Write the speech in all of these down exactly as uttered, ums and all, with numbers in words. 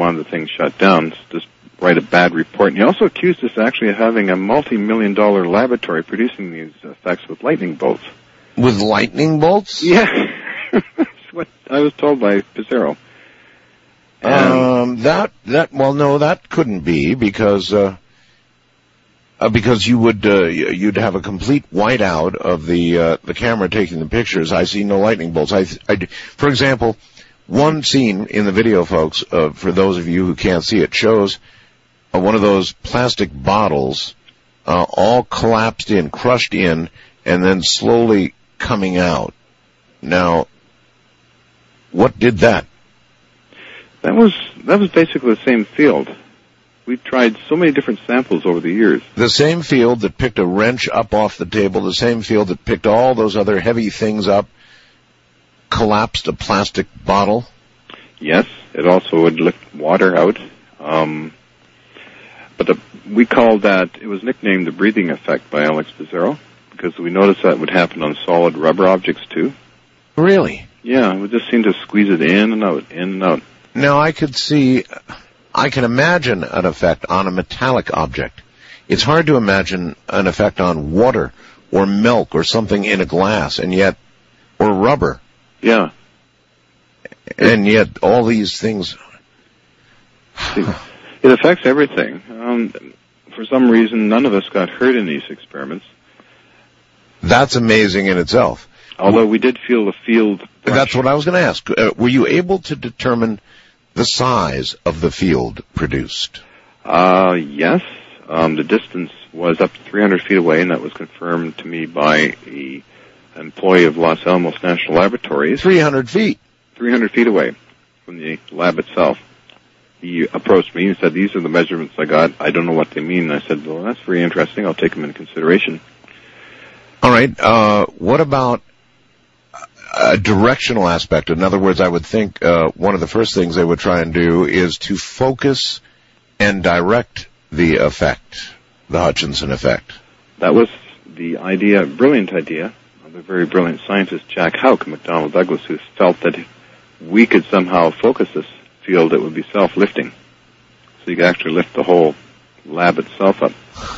wanted the thing shut down, just write a bad report. And he also accused us actually of having a multi-million dollar laboratory producing these effects with lightning bolts. With lightning bolts? Yeah. That's what I was told by Pizarro. Um, that, that, well, no, that couldn't be because, uh, uh because you would, uh, you'd have a complete whiteout of the, uh, the camera taking the pictures. I see no lightning bolts. I, I, for example, one scene in the video, folks, uh, for those of you who can't see it, shows uh, one of those plastic bottles, uh, all collapsed in, crushed in, and then slowly coming out. Now, what did that? That was that was basically the same field. We tried so many different samples over the years. The same field that picked a wrench up off the table, the same field that picked all those other heavy things up, collapsed a plastic bottle? Yes, it also would lift water out. Um, but the, we called that, it was nicknamed the breathing effect by Alex Pizarro, because we noticed that would happen on solid rubber objects too. Really? Yeah, we just seemed to squeeze it in and out, in and out. Now, I could see, I can imagine an effect on a metallic object. It's hard to imagine an effect on water or milk or something in a glass, and yet, or rubber. Yeah. And yet, all these things. It affects everything. Um, for some reason, none of us got hurt in these experiments. That's amazing in itself. Although we did feel the field brush. That's what I was going to ask. Uh, were you able to determine the size of the field produced? Uh, yes. Um, the distance was up to three hundred feet away, and that was confirmed to me by an employee of Los Alamos National Laboratories. three hundred feet? three hundred feet away from the lab itself. He approached me and said, these are the measurements I got. I don't know what they mean. And I said, well, that's very interesting. I'll take them into consideration. All right. Uh, what about a directional aspect? In other words, I would think uh, one of the first things they would try and do is to focus and direct the effect, the Hutchinson effect. That was the idea, brilliant idea, of a very brilliant scientist, Jack Houck, McDonnell Douglas, who felt that we could somehow focus this field that would be self-lifting. So you could actually lift the whole lab itself up.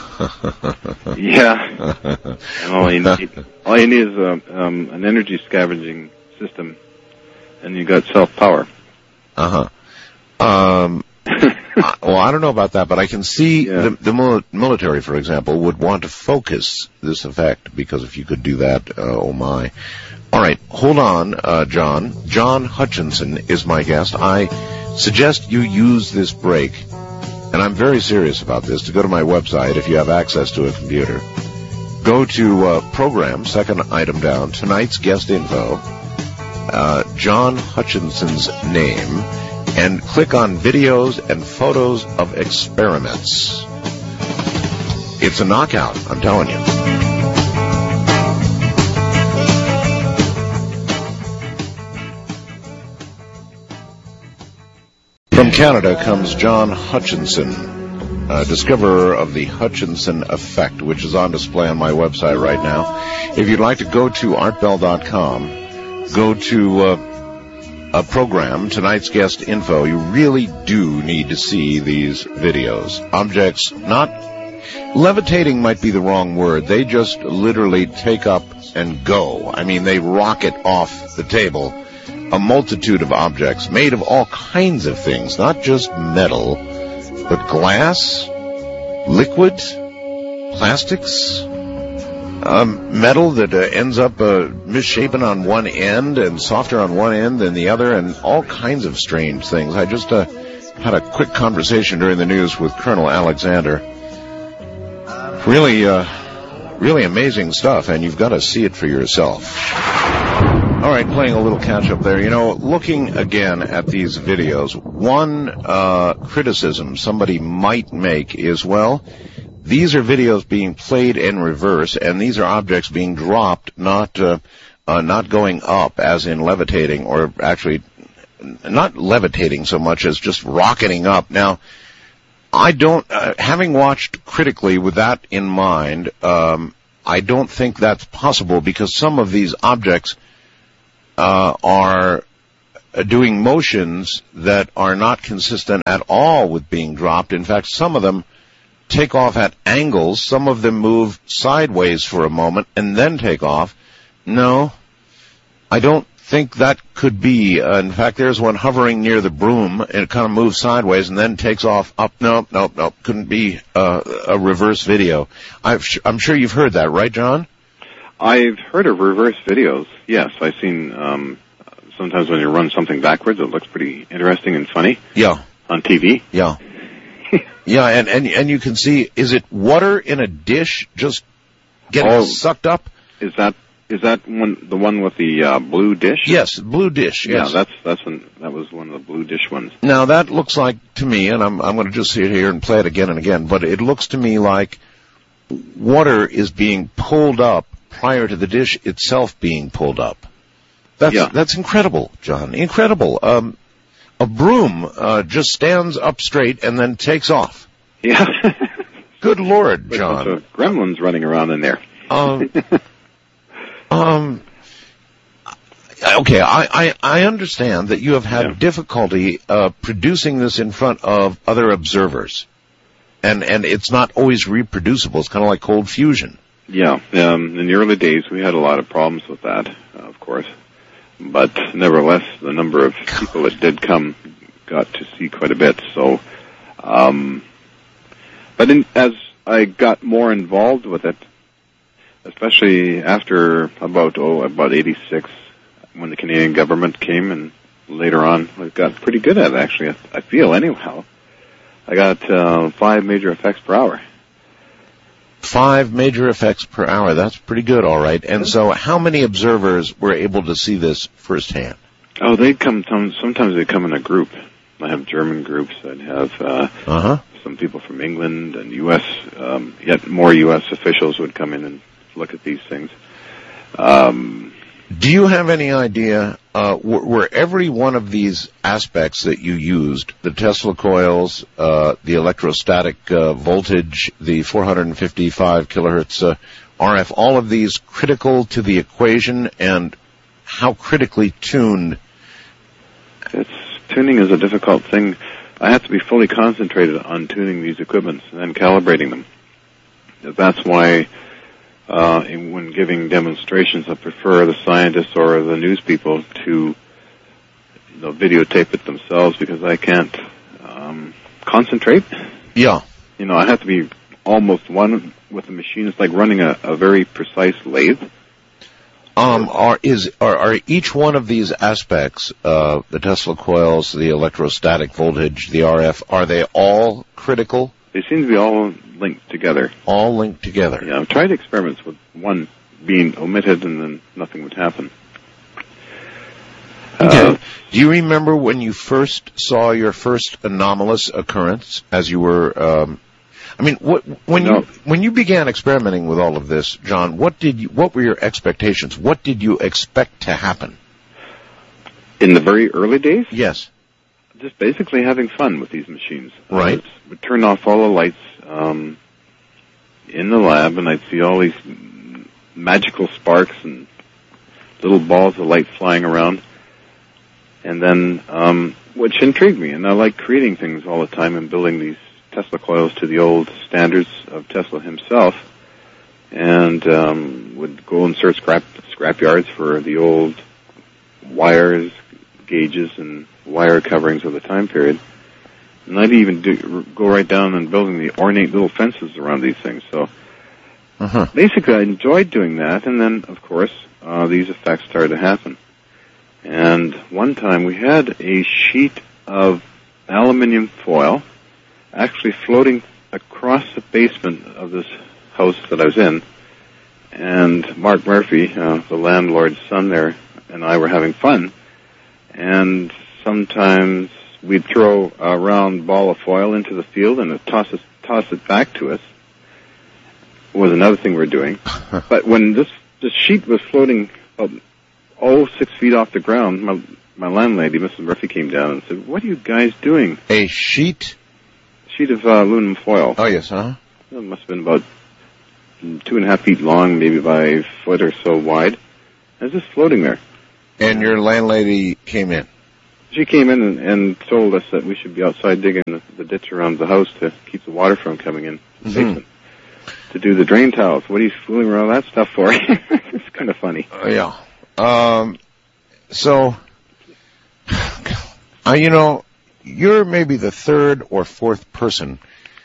Yeah. And all you need, all you need is a, um, an energy scavenging system, and you got self-power. Uh-huh. Um, I, well, I don't know about that, but I can see Yeah. the, the mil- military, for example, would want to focus this effect, because if you could do that, uh, oh my. All right, hold on, uh, John. John Hutchinson is my guest. I suggest you use this break, and I'm very serious about this, to go to my website if you have access to a computer. Go to uh, Program, second item down, tonight's guest info, uh, John Hutchinson's name, and click on videos and photos of experiments. It's a knockout, I'm telling you. From Canada comes John Hutchinson, uh, discoverer of the Hutchinson effect, which is on display on my website right now. If you'd like to go to art bell dot com, go to uh, a program, tonight's guest info. You really do need to see these videos. Objects, not levitating might be the wrong word. They just literally take up and go. I mean, they rocket off the table. A multitude of objects made of all kinds of things, not just metal, but glass, liquid, plastics, um, metal that uh, ends up uh, misshapen on one end and softer on one end than the other, and all kinds of strange things. I just uh, had a quick conversation during the news with Colonel Alexander. Really, uh, really amazing stuff, and you've got to see it for yourself. All right, playing a little catch-up there. You know, looking again at these videos, one uh, criticism somebody might make is, well, these are videos being played in reverse, and these are objects being dropped, not uh, uh, not going up, as in levitating, or actually not levitating so much as just rocketing up. Now, I don't, uh, having watched critically with that in mind, um, I don't think that's possible, because some of these objects Uh, are uh, doing motions that are not consistent at all with being dropped. In fact, some of them take off at angles. Some of them move sideways for a moment and then take off. No, I don't think that could be. Uh, in fact, there's one hovering near the broom, and it kind of moves sideways and then takes off up. No, no, no, couldn't be uh, a reverse video. I've, I'm sure you've heard that, right, John? I've heard of reverse videos, yes. I've seen um, sometimes when you run something backwards, it looks pretty interesting and funny. Yeah. On T V. Yeah. Yeah, and, and, and you can see, is it water in a dish just getting oh, sucked up? Is that Is that one the one with the uh, blue dish? Yes, blue dish. Yes. Yeah, that's that's one, that was one of the blue dish ones. Now that looks like to me, and I'm I'm going to just sit here and play it again and again, but it looks to me like water is being pulled up prior to the dish itself being pulled up. That's yeah. that's incredible, John. Incredible. Um, a broom uh, just stands up straight and then takes off. Yeah. Good Lord, There's John. a bunch of gremlins running around in there. Um. Um, okay, I, I, I understand that you have had yeah. difficulty uh, producing this in front of other observers, and and it's not always reproducible. It's kind of like cold fusion. Yeah, um, in the early days we had a lot of problems with that, uh, of course, but nevertheless, the number of people that did come got to see quite a bit. So, um, but in, as I got more involved with it, especially after about oh about eighty-six, when the Canadian government came, and later on, I got pretty good at it, actually. I, I feel, anyhow. I got uh, five major effects per hour. Five major effects per hour. That's pretty good, all right. And so, how many observers were able to see this firsthand? Oh, they'd come. Sometimes they come in a group. I have German groups. I'd have uh, uh-huh. some people from England and U S Um, yet more U S officials would come in and look at these things. Um, Do you have any idea, uh, were, were every one of these aspects that you used, the Tesla coils, uh, the electrostatic uh, voltage, the four hundred fifty-five kilohertz uh, R F, all of these critical to the equation, and how critically tuned? It's, tuning is a difficult thing. I have to be fully concentrated on tuning these equipments and then calibrating them. That's why Uh, when giving demonstrations, I prefer the scientists or the news people to, you know, videotape it themselves, because I can't um, concentrate. Yeah. You know, I have to be almost one with the machine. It's like running a, a very precise lathe. Um, are is are, are each one of these aspects, uh, the Tesla coils, the electrostatic voltage, the R F, are they all critical? They seem to be all linked together. All linked together. Yeah, I've tried experiments with one being omitted and then nothing would happen. Okay. Uh, Do you remember when you first saw your first anomalous occurrence as you were, um, I mean, what, when no. you, when you began experimenting with all of this, John, what did you, what were your expectations? What did you expect to happen? In the very early days? Yes. Just basically having fun with these machines. Right. I would turn off all the lights um, in the lab, and I'd see all these magical sparks and little balls of light flying around. And then, um, which intrigued me, and I like creating things all the time and building these Tesla coils to the old standards of Tesla himself, and um, would go and search scrap scrap yards for the old wires, gauges, and wire coverings of the time period. And I'd even do, go right down and building the ornate little fences around these things. So uh-huh. basically I enjoyed doing that, and then, of course, uh, these effects started to happen. And one time we had a sheet of aluminum foil actually floating across the basement of this house that I was in, and Mark Murphy, uh, the landlord's son there, and I were having fun, and sometimes we'd throw a round ball of foil into the field and it'd toss, us, toss it back to us. Was another thing we were doing. But when this, this sheet was floating about, oh, six feet off the ground, my, my landlady, Missus Murphy, came down and said, "What are you guys doing?" A sheet? Sheet of uh, aluminum foil. Oh, yes, huh? It must have been about two and a half feet long, maybe by a foot or so wide. It was just floating there. And your landlady came in? She came in and, and told us that we should be outside digging the, the ditch around the house to keep the water from coming in the Mm-hmm. basement. To do the drain tiles. What are you fooling around with that stuff for? It's kind of funny. Uh, yeah. Um, so, uh, you know, you're maybe the third or fourth person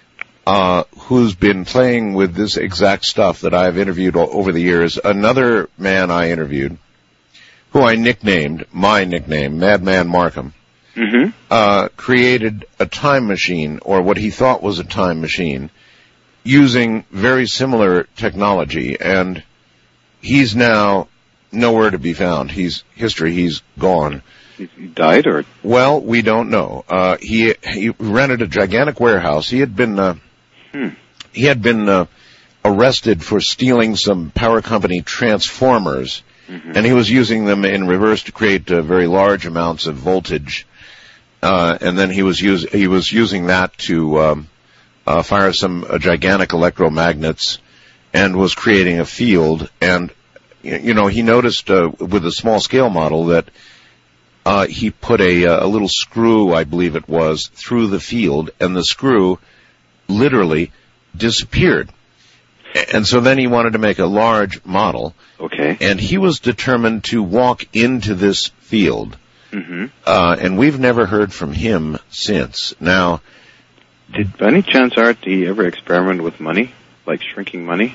uh, who's been playing with this exact stuff that I've interviewed o- over the years. Another man I interviewed, who I nicknamed, my nickname, Madman Markham, Mm-hmm. uh, created a time machine, or what he thought was a time machine, using very similar technology, and he's now nowhere to be found. He's history. He's gone. He, he died, or? Well, we don't know. Uh, he he rented a gigantic warehouse. He had been uh, Hmm. he had been uh, arrested for stealing some power company transformers, Mm-hmm. and he was using them in reverse to create uh, very large amounts of voltage. Uh, and then he was use he was using that to um, Uh, fire some uh, gigantic electromagnets, and was creating a field. And, you know, he noticed uh, with the small-scale model that uh, he put a, a little screw, I believe it was, through the field, and the screw literally disappeared. And so then he wanted to make a large model, Okay. and he was determined to walk into this field. Mm-hmm. Uh, and we've never heard from him since. Now, Did, by any chance, Art, do you ever experiment with money? Like shrinking money?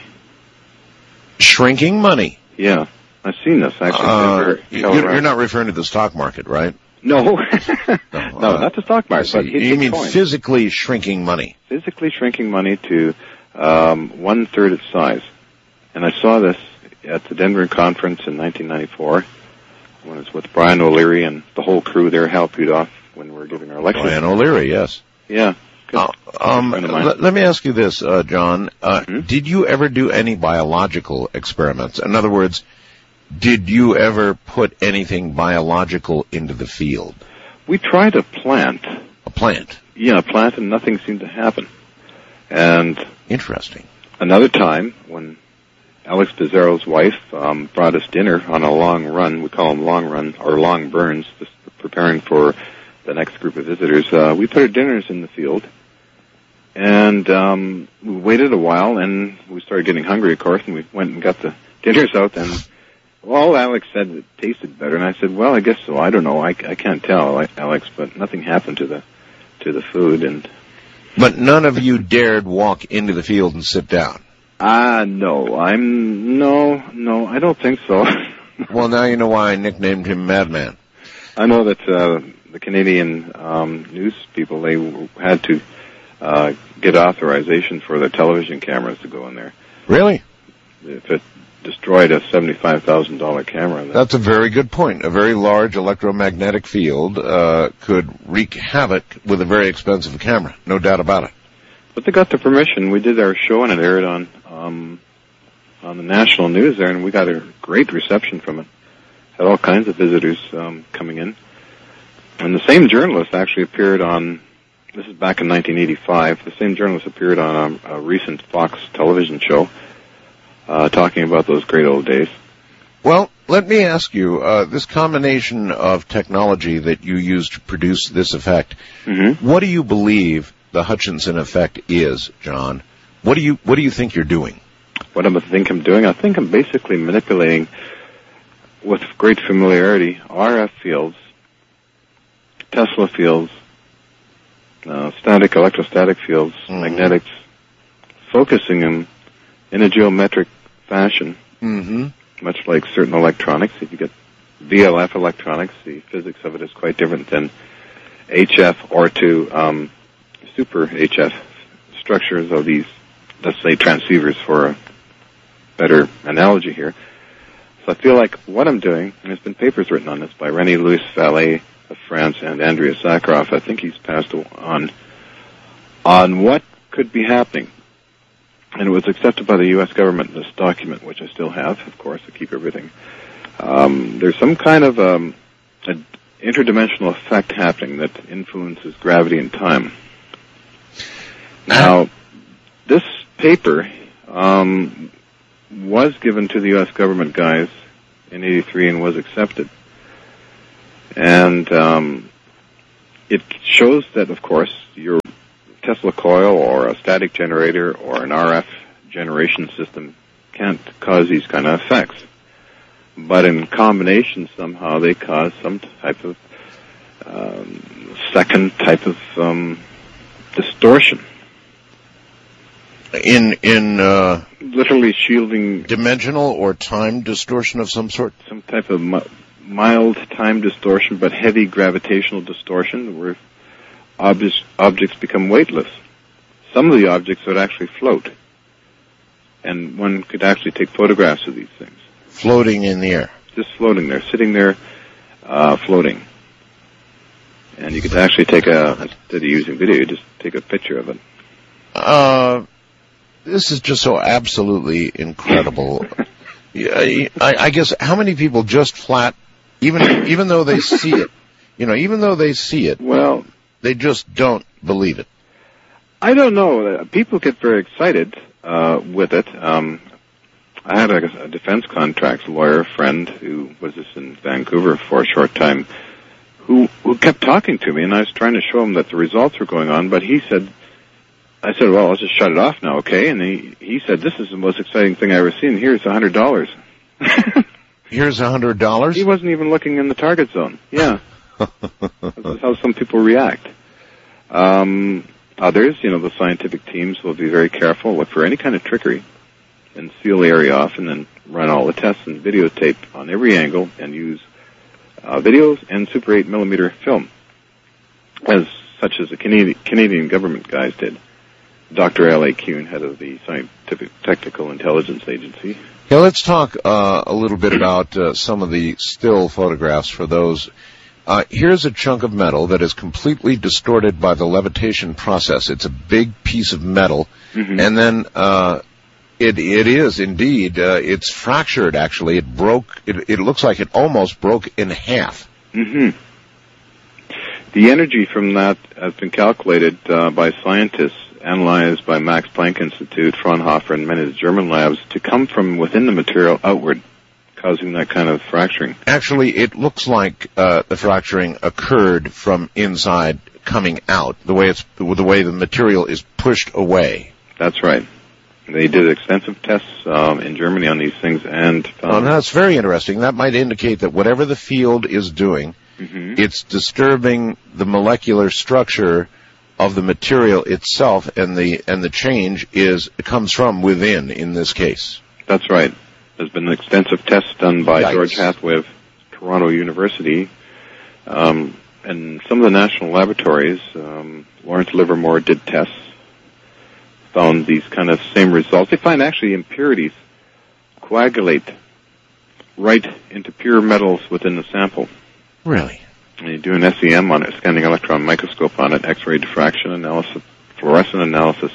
shrinking money. Yeah. I've seen this, actually. Uh, Never you're, tell around. you're not referring to the stock market, right? No. no, uh, not the stock market, but You hidden mean coin. physically shrinking money? Physically shrinking money to um, one-third its size. And I saw this at the Denver conference in nineteen ninety-four when it was with Brian O'Leary and the whole crew there, Hal Pudoff, when we were giving our lecture. Brian O'Leary, yes. Yeah. Good. Uh, um, Friend of mine. let, let me ask you this, uh, John. Uh, Hmm? Did you ever do any biological experiments? In other words, did you ever put anything biological into the field? We tried a plant. A plant. Yeah, a plant, and nothing seemed to happen. And Interesting. another time, when Alex Pizarro's wife um, brought us dinner on a long run, we call them long run, or long burns, just preparing for the next group of visitors, uh, we put our dinners in the field. And um, we waited a while, and we started getting hungry, of course, and we went and got the dinners out, and well, Alex said it tasted better, and I said, well, I guess so. I don't know. I, I can't tell, Alex, but nothing happened to the to the food. And But none of you dared walk into the field and sit down. ah, no, I'm no, no, I don't think so. Well, now you know why I nicknamed him Madman. I know that uh, the Canadian um, news people, they had to uh, get authorization for their television cameras to go in there. Really? If it destroyed a seventy-five thousand dollars camera. Then. That's a very good point. A very large electromagnetic field uh, could wreak havoc with a very expensive camera. No doubt about it. But they got the permission. We did our show, and it aired on um, on the national news there, and we got a great reception from it. Had all kinds of visitors um, coming in. And the same journalist actually appeared on, this is back in nineteen eighty-five, the same journalist appeared on a, a recent Fox television show uh, talking about those great old days. Well, let me ask you, uh, this combination of technology that you use to produce this effect, Mm-hmm. what do you believe the Hutchinson effect is, John? What do you what do you think you're doing? What I think I'm doing, I think I'm basically manipulating, with great familiarity, R F fields, Tesla fields, uh, static, electrostatic fields, Mhm. magnetics, focusing them in a geometric fashion, Mm-hmm. much like certain electronics. If you get V L F electronics, the physics of it is quite different than H F or to um, super H F structures of these, let's say, transceivers for a better analogy here. So I feel like what I'm doing, and there's been papers written on this by René Louis Vallée of France and Andrea Sakharov, I think he's passed on, on what could be happening. And it was accepted by the U S government, this document, which I still have, of course, I keep everything. Um, there's some kind of um, an interdimensional effect happening that influences gravity and time. Now, this paper um, was given to the U S government guys in eighty-three and was accepted. And um, it shows that, of course, your Tesla coil or a static generator or an R F generation system can't cause these kind of effects. But in combination, somehow they cause some type of um, second type of um, distortion. In in uh, literally shielding dimensional or time distortion of some sort. Some type of mi- mild time distortion, but heavy gravitational distortion, where objects objects become weightless. Some of the objects would actually float, and one could actually take photographs of these things. Floating in the air. Just floating there, sitting there, uh, floating. And you could actually take a, instead of using video, you just take a picture of it. Uh, this is just so absolutely incredible. I, I guess, how many people just flat, even even though they see it, you know, even though they see it, well, they just don't believe it? I don't know. People get very excited uh, with it. Um, I had a, a defense contracts lawyer friend who was just in Vancouver for a short time, who who kept talking to me, and I was trying to show him that the results were going on, but he said, I said, well, I'll just shut it off now, okay? And he, he said, this is the most exciting thing I've ever seen. Here's a hundred dollars. Here's a hundred dollars? He wasn't even looking in the target zone. Yeah. That's how some people react. Um, others, you know, the scientific teams will be very careful, look for any kind of trickery, and seal the area off, and then run all the tests and videotape on every angle, and use uh, videos and Super eight millimeter film, as such as the Canadian, Canadian government guys did. Doctor L A. Kuhn, head of the Scientific Technical Intelligence Agency. Yeah, let's talk uh, a little bit about uh, some of the still photographs for those. Uh, here's a chunk of metal that is completely distorted by the levitation process. It's a big piece of metal, mm-hmm. and then uh, it it is indeed uh, it's fractured. Actually, it broke. It, it looks like it almost broke in half. Mm-hmm. The energy from that has been calculated uh, by scientists, analyzed by Max Planck Institute, Fraunhofer, and many of the German labs, to come from within the material outward, causing that kind of fracturing. Actually, it looks like uh, the fracturing occurred from inside coming out, the way it's the way the material is pushed away. That's right. They did extensive tests um, in Germany on these things, and found... Well, that's very interesting. That might indicate that whatever the field is doing, mm-hmm. it's disturbing the molecular structure of the material itself, and the and the change is it comes from within. In this case, that's right. There's been extensive tests done by Yikes. George Hathaway of Toronto University, um, and some of the national laboratories. Um, Lawrence Livermore did tests, found these kind of same results. They find actually impurities coagulate right into pure metals within the sample. Really? And you do an S E M on it, scanning electron microscope on it, X-ray diffraction analysis, fluorescent analysis,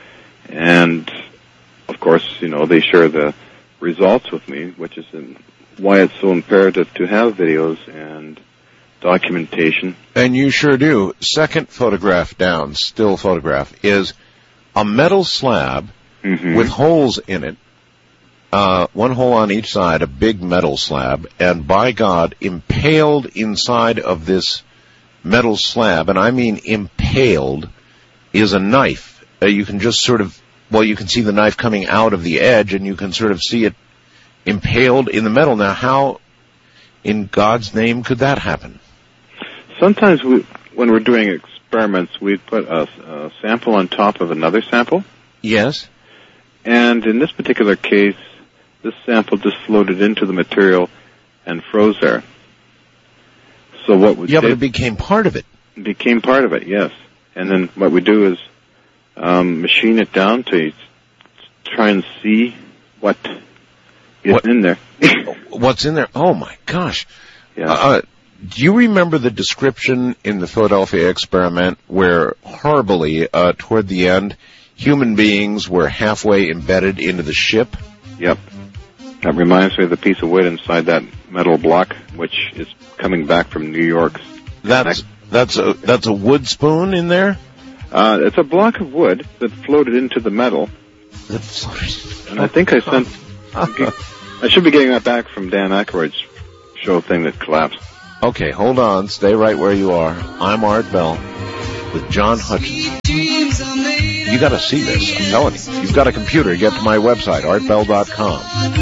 and of course, you know, they share the results with me, which is in why it's so imperative to have videos and documentation. And you sure do. Second photograph down, still photograph, is a metal slab mm-hmm. with holes in it. Uh, one hole on each side, a big metal slab, and by God, impaled inside of this metal slab, and I mean impaled, is a knife. Uh, you can just sort of, well, you can see the knife coming out of the edge, and you can sort of see it impaled in the metal. Now, how in God's name could that happen? Sometimes we, when we're doing experiments, we put a, a sample on top of another sample. Yes. And in this particular case, this sample just floated into the material and froze there. So what we yeah, did, but it became part of it. It became part of it, yes. And then what we do is um, machine it down to try and see what is what, in there. What's in there? Oh my gosh! Yeah. Uh, do you remember the description in the Philadelphia experiment where horribly uh, toward the end, human beings were halfway embedded into the ship? Yep. That reminds me of the piece of wood inside that metal block, which is coming back from New York's. That's that's a that's a wood spoon in there. Uh, it's a block of wood that floated into the metal. That floated. And I think I sent. I should be getting that back from Dan Aykroyd's show thing that collapsed. Okay, hold on. Stay right where you are. I'm Art Bell with John Hutchinson. You got to see this. I'm telling you. If you've got a computer, get to my website, art bell dot com.